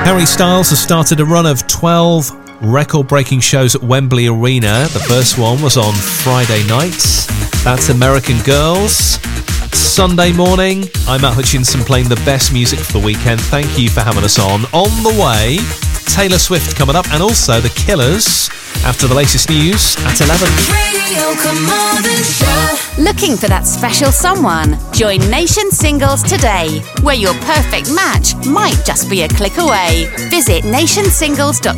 Harry Styles has started a run of 12 record-breaking shows at Wembley Arena. The first one was on Friday night. That's American Girls. Sunday morning, I'm Matt Hutchinson playing the best music for the weekend. Thank you for having us on. On the way, Taylor Swift coming up, and also The Killers after the latest news at 11. Looking for that special someone? Join Nation Singles today, where your perfect match might just be a click away. Visit nationsingles.co.uk.